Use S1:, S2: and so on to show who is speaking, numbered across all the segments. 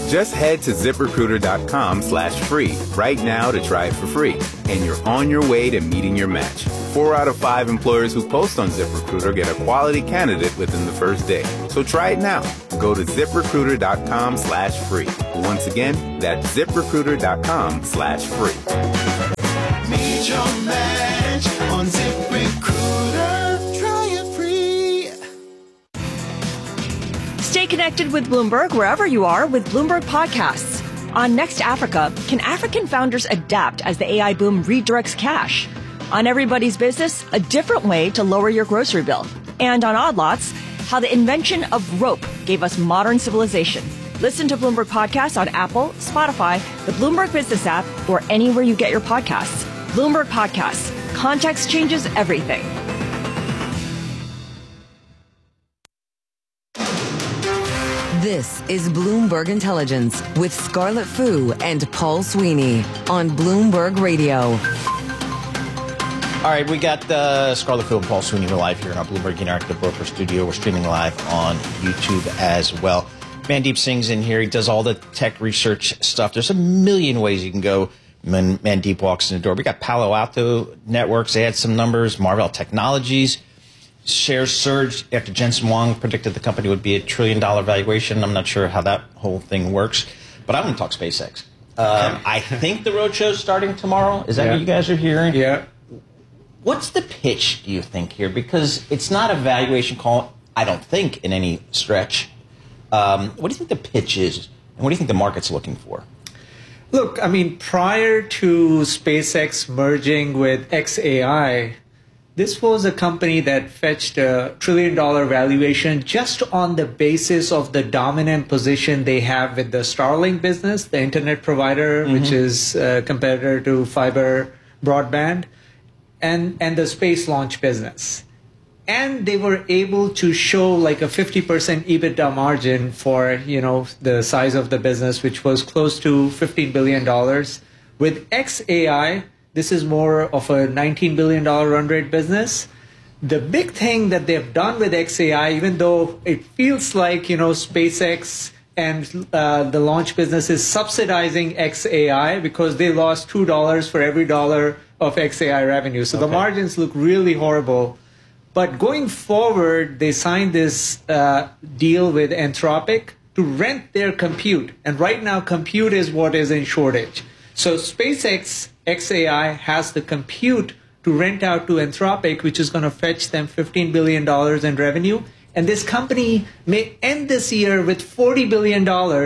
S1: Just head to ZipRecruiter.com/free right now to try it for free. And you're on your way to meeting your match. 4 out of 5 employers who post on ZipRecruiter get a quality candidate within the first day. So try it now. Go to ZipRecruiter.com/free. Once again, that's ZipRecruiter.com/free.
S2: Meet your match on ZipRecruiter. Try it free.
S3: Stay connected with Bloomberg wherever you are with Bloomberg Podcasts. On Next Africa, can African founders adapt as the AI boom redirects cash? On Everybody's Business, a different way to lower your grocery bill. And on Odd Lots, how the invention of rope gave us modern civilization. Listen to Bloomberg Podcasts on Apple, Spotify, the Bloomberg Business app, or anywhere you get your podcasts. Bloomberg Podcasts. Context changes everything.
S4: This is Bloomberg Intelligence with Scarlett Fu and Paul Sweeney on Bloomberg Radio.
S5: All right, we got Scarlett Fu and Paul Sweeney. We're live here in our Bloomberg Interactive Broker Studio. We're streaming live on YouTube as well. Mandeep Singh's in here. He does all the tech research stuff. There's a million ways you can go when Mandeep walks in the door. We got Palo Alto Networks. They had some numbers. Marvell Technologies. Shares surged after Jensen Huang predicted the company would be a $1 trillion valuation. I'm not sure how that whole thing works. But I want to talk SpaceX. I think the roadshow is starting tomorrow. Is that what you guys are hearing?
S6: Yeah.
S5: What's the pitch, do you think, here? Because it's not a valuation call, I don't think, in any stretch. What do you think the pitch is? And what do you think the market's looking for?
S6: Look, I mean, prior to SpaceX merging with xAI, this was a company that fetched a $1 trillion valuation just on the basis of the dominant position they have with the Starlink business, the internet provider, which is a competitor to fiber broadband, and the space launch business. And they were able to show like a 50% EBITDA margin for, the size of the business, which was close to $15 billion. With xAI, this is more of a $19 billion run rate business. The big thing that they've done with xAI, even though it feels like, SpaceX and the launch business is subsidizing xAI because they lost $2 for every dollar of xAI revenue. So the margins look really horrible. But going forward, they signed this deal with Anthropic to rent their compute. And right now, compute is what is in shortage. So SpaceX xAI has the compute to rent out to Anthropic, which is going to fetch them $15 billion in revenue. And this company may end this year with $40 billion.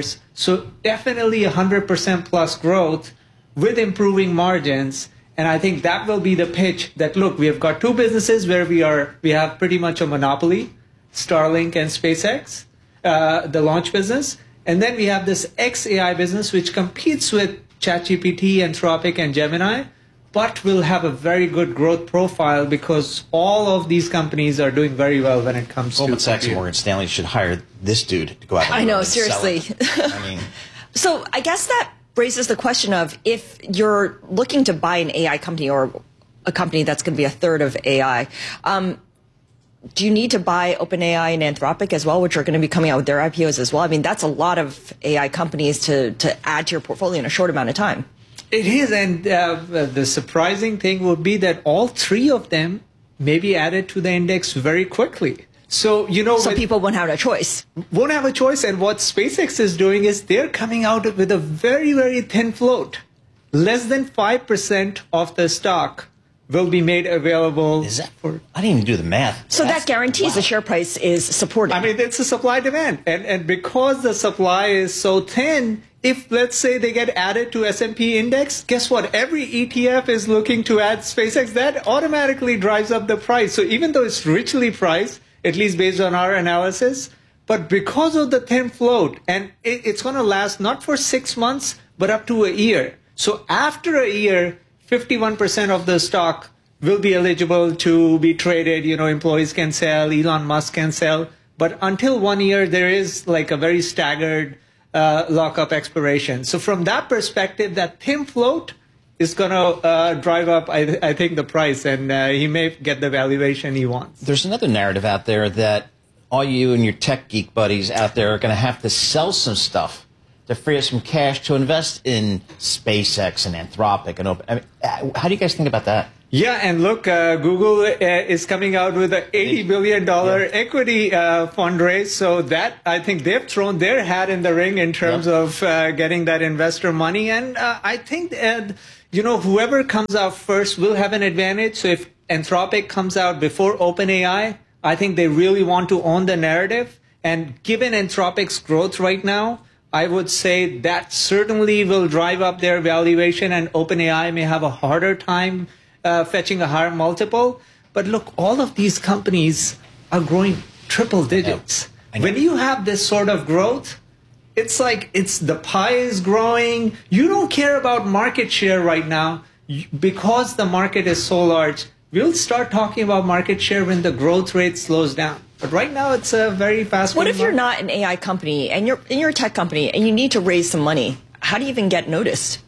S6: So definitely 100% plus growth with improving margins. And I think that will be the pitch that, look, we have got two businesses where we have pretty much a monopoly, Starlink and SpaceX, the launch business. And then we have this xAI business, which competes with ChatGPT, Anthropic, and Gemini, but will have a very good growth profile because all of these companies are doing very well when it comes to
S5: Goldman Sachs and Morgan Stanley should hire this dude to go out there.
S3: I know, seriously. So I guess that raises the question of if you're looking to buy an AI company or a company that's going to be a third of AI, do you need to buy OpenAI and Anthropic as well, which are going to be coming out with their IPOs as well? I mean, that's a lot of AI companies to add to your portfolio in a short amount of time.
S6: It is, and the surprising thing would be that all three of them may be added to the index very quickly. So,
S3: so people won't have a choice.
S6: Won't have a choice. And what SpaceX is doing is they're coming out with a very, very thin float. Less than 5% of the stock will be made available.
S5: Is that for? I didn't even do the math.
S3: So that guarantees the share price is supported.
S6: I mean, it's a supply demand. And because the supply is so thin, if, let's say, they get added to S&P index, guess what? Every ETF is looking to add SpaceX. That automatically drives up the price. So even though it's richly priced, at least based on our analysis, but because of the thin float, and it's going to last not for 6 months, but up to a year. So after a year, 51% of the stock will be eligible to be traded. Employees can sell, Elon Musk can sell. But until 1 year, there is like a very staggered lockup expiration. So from that perspective, that thin float is going to drive up, I think, the price, and he may get the valuation he wants.
S5: There's another narrative out there that all you and your tech geek buddies out there are going to have to sell some stuff to free us from cash to invest in SpaceX and Anthropic and Open. I mean, how do you guys think about that?
S6: Yeah, and look, Google is coming out with an $80 billion equity fundraise. So that, I think they've thrown their hat in the ring in terms of getting that investor money. And I think, whoever comes out first will have an advantage. So if Anthropic comes out before OpenAI, I think they really want to own the narrative. And given Anthropic's growth right now, I would say that certainly will drive up their valuation, and OpenAI may have a harder time fetching a higher multiple. But look, all of these companies are growing triple digits. When you have this sort of growth, it's like the pie is growing. You don't care about market share right now because the market is so large. We'll start talking about market share when the growth rate slows down. But right now, it's a very fast.
S3: What if you're not an AI company and you're a tech company and you need to raise some money? How do you even get noticed?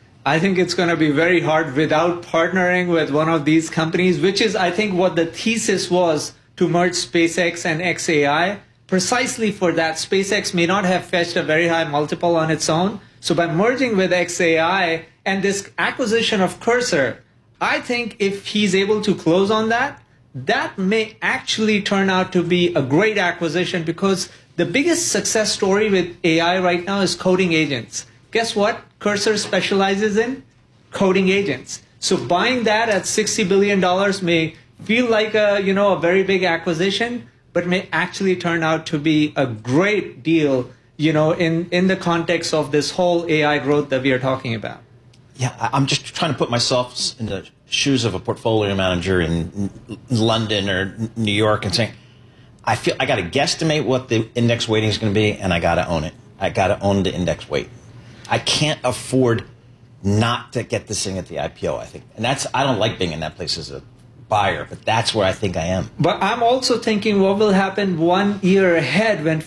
S6: I think it's going to be very hard without partnering with one of these companies, which is, I think, what the thesis was to merge SpaceX and xAI. Precisely for that, SpaceX may not have fetched a very high multiple on its own. So by merging with xAI and this acquisition of Cursor, I think if he's able to close on that, that may actually turn out to be a great acquisition, because the biggest success story with AI right now is coding agents. Guess what? Cursor specializes in coding agents. So buying that at $60 billion may feel like a very big acquisition, but may actually turn out to be a great deal, in the context of this whole AI growth that we are talking about.
S5: Yeah, I'm just trying to put myself in the shoes of a portfolio manager in London or New York and saying, I feel I got to guesstimate what the index weighting is going to be, and I got to own it. I got to own the index weight. I can't afford not to get this thing at the IPO, I think. And I don't like being in that place as a buyer, but that's where I think I am.
S6: But I'm also thinking what will happen 1 year ahead when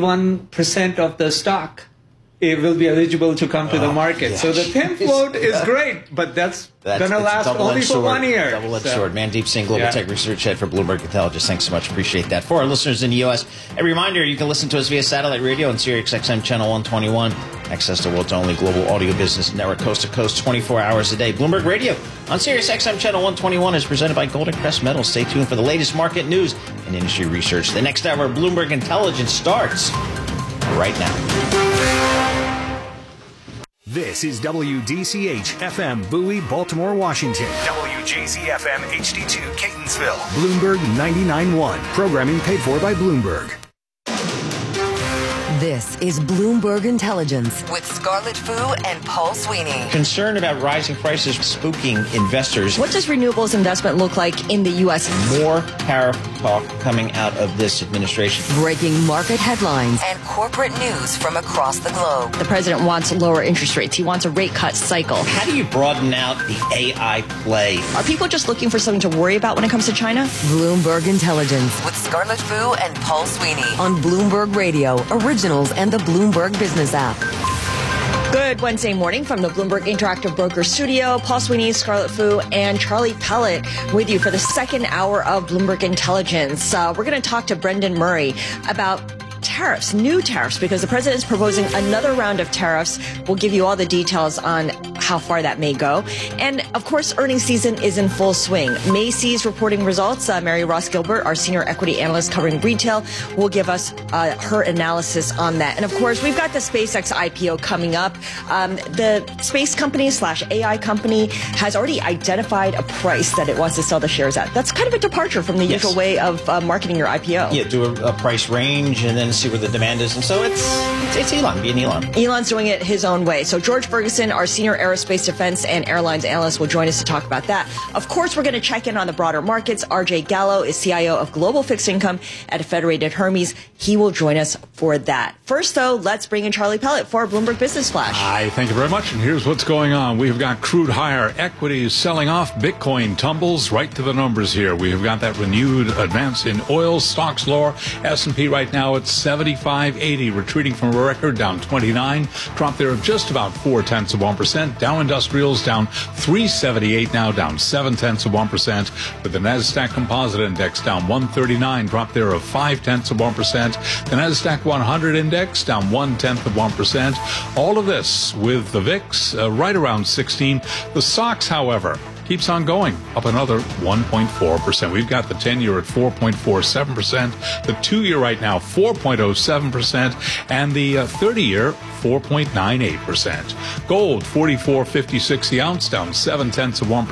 S6: 51% of the stock it will be eligible to come to the market.
S5: Yeah.
S6: So the thin float is great, but that's going to last only for 1 year.
S5: Double-edged sword. Mandeep Singh, Global Tech Research Head for Bloomberg Intelligence. Thanks so much. Appreciate that. For our listeners in the U.S., a reminder, you can listen to us via satellite radio on SiriusXM Channel 121. Access to world's only global audio business network, coast to coast, 24 hours a day. Bloomberg Radio on SiriusXM Channel 121 is presented by Golden Crest Metals. Stay tuned for the latest market news and industry research. The next hour of Bloomberg Intelligence starts right now.
S7: This is WDCH-FM Bowie, Baltimore, Washington. WJZ-FM HD2 Catonsville. Bloomberg 99.1. Programming paid for by Bloomberg.
S4: This is Bloomberg Intelligence with Scarlett Fu and Paul Sweeney.
S5: Concern about rising prices spooking investors.
S3: What does renewables investment look like in the U.S.?
S5: More tariff talk coming out of this administration.
S4: Breaking market headlines and corporate news from across the globe.
S3: The president wants lower interest rates. He wants a rate cut cycle.
S5: How do you broaden out the AI play?
S3: Are people just looking for something to worry about when it comes to China?
S4: Bloomberg Intelligence with Scarlett Fu and Paul Sweeney on Bloomberg Radio, Originals and the Bloomberg Business app.
S3: Good Wednesday morning from the Bloomberg Interactive Broker Studio. Paul Sweeney, Scarlett Fu, and Charlie Pellet with you for the second hour of Bloomberg Intelligence. We're going to talk to Brendan Murray about tariffs, new tariffs, because the president is proposing another round of tariffs. We'll give you all the details on how far that may go. And of course, earnings season is in full swing. Macy's reporting results. Mary Ross Gilbert, our senior equity analyst covering retail, will give us her analysis on that. And of course, we've got the SpaceX IPO coming up. The space company / AI company has already identified a price that it wants to sell the shares at. That's kind of a departure from the usual way of marketing your IPO.
S5: Yeah, do a price range and then see where the demand is. And so it's Elon, being Elon.
S3: Elon's doing it his own way. So George Ferguson, our senior aerospace defense and airlines analyst, will join us to talk about that. Of course, we're going to check in on the broader markets. RJ Gallo is CIO of Global Fixed Income at Federated Hermes. He will join us for that. First, though, let's bring in Charlie Pellet for a Bloomberg Business Flash.
S8: Hi, thank you very much. And here's what's going on. We've got crude higher, equities selling off, Bitcoin tumbles right to the numbers here. We have got that renewed advance in oil, stocks lower. S&P right now at 75.80, retreating from a record down 29. Drop there of just about 0.4%. 1%. Dow Industrials down 378 now, down 0.7%. With the NASDAQ Composite Index down 139, drop there of 0.5%. The NASDAQ 100 Index down 0.1%. All of this with the VIX right around 16. The SOX, however, keeps on going, up another 1.4%. We've got the 10-year at 4.47%, the 2-year right now 4.07%, and the 30-year 4.98%. Gold 44.56 the ounce, down 0.7%.